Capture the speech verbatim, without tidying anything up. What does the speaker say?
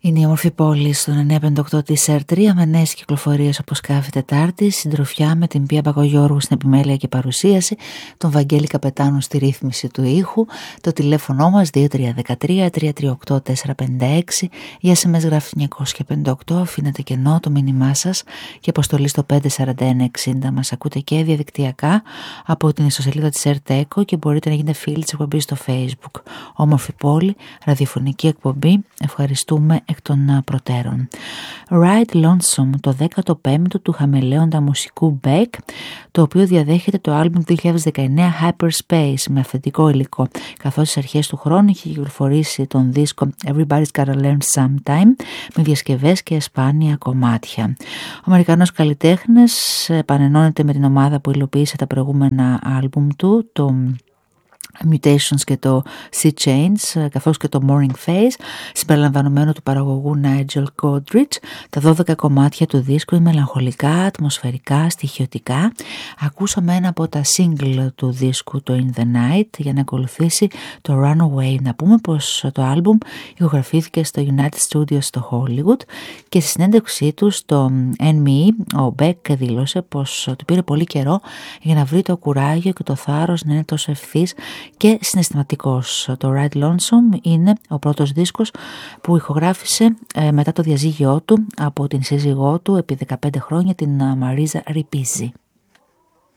Είναι η όμορφη πόλη στον εννιά πενήντα οκτώ της Ερ τρία με νέες κυκλοφορίες όπως κάθε Τετάρτη, συντροφιά με την Πία Μπακογιώργου στην επιμέλεια και παρουσίαση, τον Βαγγέλη Καπετάνου στη ρύθμιση του ήχου, το τηλέφωνο μας δύο τρία ένα τρία τρία τρία οκτώ τέσσερα πέντε έξι, για ες εμ ες γράφει εννιακόσια πενήντα οκτώ, αφήνετε κενό το μήνυμά σας και αποστολή στο πέντε σαράντα ένα εξήντα. Μας ακούτε και διαδικτυακά από την ιστοσελίδα της ΕΡΤΕΚΟ και μπορείτε να γίνετε φίλοι της εκπομπής στο Facebook. Όμορφη πόλη, ραδιοφωνική εκπομπή, ευχαριστούμε εκ των προτέρων. Ride Lonesome, το δέκατο πέμπτο του χαμελέοντα μουσικού Beck, το οποίο διαδέχεται το άλμπουμ δύο χιλιάδες δεκαεννέα Hyperspace με αυθεντικό υλικό, καθώς στις αρχές του χρόνου είχε κυκλοφορήσει τον δίσκο Everybody's Gotta Learn Sometime με διασκευές και σπάνια κομμάτια. Ο Αμερικανός καλλιτέχνης επανενώνεται με την ομάδα που υλοποίησε τα προηγούμενα άλμπουμ του, το Mutations και το Sea Change, καθώς και το Morning Phase, συμπεριλαμβανομένου του παραγωγού Nigel Godrich. Τα δώδεκα κομμάτια του δίσκου είναι μελαγχολικά, ατμοσφαιρικά, στοιχειωτικά. Ακούσαμε ένα από τα single του δίσκου, το In the Night, για να ακολουθήσει το Runaway. Να πούμε πως το άλμπουμ ηχογραφήθηκε στο United Studios στο Hollywood και στη συνέντευξή του στο εν εμ ι ο Beck δήλωσε πως του πήρε πολύ καιρό για να βρει το κουράγιο και το θάρρος να είναι τόσο ευθύς και συναισθηματικός. Το Ride Lonesome είναι ο πρώτος δίσκος που ηχογράφησε ε, μετά το διαζύγιό του από την σύζυγό του επί δεκαπέντε χρόνια, την Μαρίζα Ριπίζη.